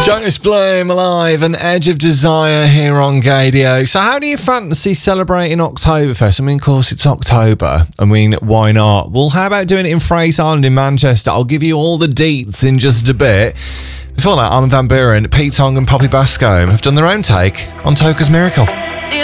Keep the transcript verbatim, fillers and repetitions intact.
Jonas Blum alive and Edge of Desire here on Gadio. So how do you fancy celebrating Oktoberfest? I mean, of course, it's October. I mean, why not? Well, how about doing it in Fraser Island in Manchester? I'll give you all the deets in just a bit. Before that, Armin van Buuren, Pete Tong and Poppy Bascombe have done their own take on Toca's Miracle.